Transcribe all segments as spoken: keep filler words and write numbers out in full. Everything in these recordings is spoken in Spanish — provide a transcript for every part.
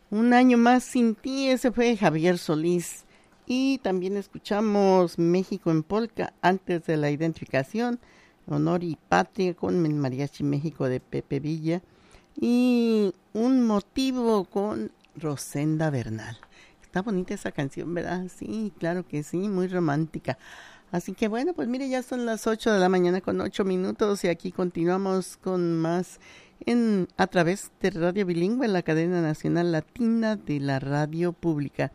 Un año más sin ti, ese fue Javier Solís. Y también escuchamos México en Polka antes de la identificación, Honor y Patria con el Mariachi México de Pepe Villa. Y Un Motivo con Rosenda Bernal. Está bonita esa canción, ¿verdad? Sí, claro que sí, muy romántica. Así que bueno, pues mire, ya son las ocho de la mañana con ocho minutos y aquí continuamos con más en a través de Radio Bilingüe, la cadena nacional latina de la radio pública.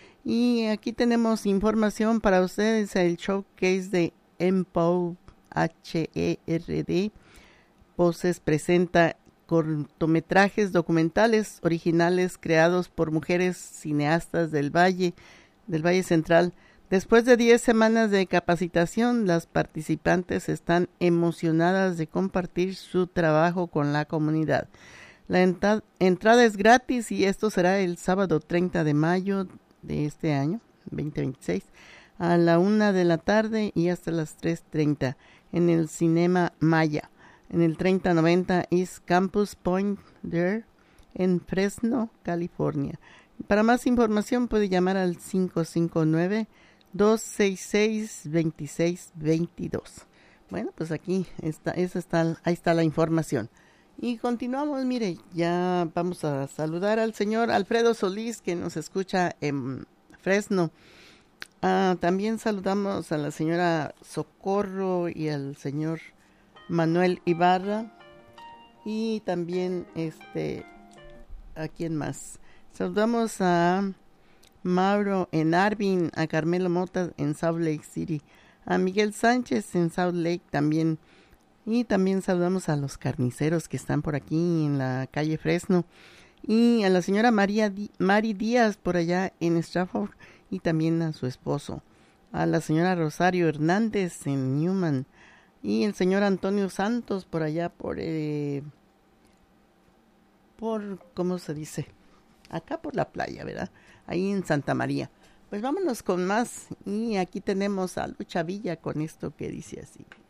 Y aquí tenemos información para ustedes, el showcase de Empow H E R D. Voces presenta cortometrajes documentales originales creados por mujeres cineastas del Valle, del Valle Central. Después de diez semanas de capacitación, las participantes están emocionadas de compartir su trabajo con la comunidad. La entra- entrada es gratis y esto será el sábado treinta de mayo de este año, veinte veintiséis, a la una de la tarde y hasta las tres treinta en el Cinema Maya, en el treinta noventa East Campus Point there, en Fresno, California. Para más información puede llamar al cinco cinco nueve, dos seis seis, dos seis dos dos. Bueno, pues aquí está, esa está, ahí está la información. Y continuamos, mire, ya vamos a saludar al señor Alfredo Solís, que nos escucha en Fresno. Ah, también saludamos a la señora Socorro y al señor Manuel Ibarra. Y también, este, ¿a quién más? Saludamos a Mauro en Arvin, a Carmelo Mota en Salt Lake City, a Miguel Sánchez en Salt Lake también. Y también saludamos a los carniceros que están por aquí en la calle Fresno. Y a la señora María Di- Mari Díaz por allá en Stratford. Y también a su esposo. A la señora Rosario Hernández en Newman. Y el señor Antonio Santos por allá por... Eh, por ¿cómo se dice? Acá por la playa, ¿verdad? Ahí en Santa María. Pues vámonos con más. Y aquí tenemos a Lucha Villa con esto que dice así.